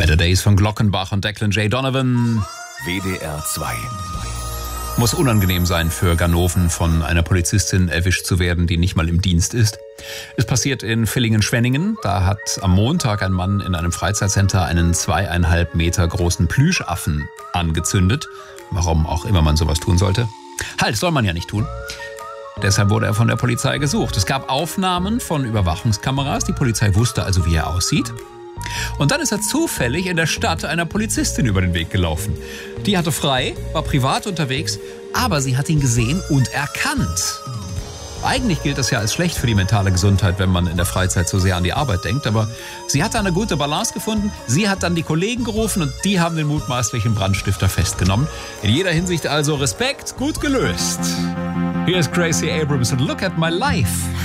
Better Days von Glockenbach und Declan J. Donovan. WDR 2. Muss unangenehm sein für Ganoven, von einer Polizistin erwischt zu werden, die nicht mal im Dienst ist. Es passiert in Villingen-Schwenningen. Da hat am Montag ein Mann in einem Freizeitcenter einen 2,5 Meter großen Plüschaffen angezündet. Warum auch immer man sowas tun sollte. Halt, soll man ja nicht tun. Deshalb wurde er von der Polizei gesucht. Es gab Aufnahmen von Überwachungskameras. Die Polizei wusste also, wie er aussieht. Und dann ist er zufällig in der Stadt einer Polizistin über den Weg gelaufen. Die hatte frei, war privat unterwegs, aber sie hat ihn gesehen und erkannt. Eigentlich gilt das ja als schlecht für die mentale Gesundheit, wenn man in der Freizeit so sehr an die Arbeit denkt. Aber sie hat da eine gute Balance gefunden. Sie hat dann die Kollegen gerufen und die haben den mutmaßlichen Brandstifter festgenommen. In jeder Hinsicht also Respekt, gut gelöst. Hier ist Gracie Abrams und Look at My Life.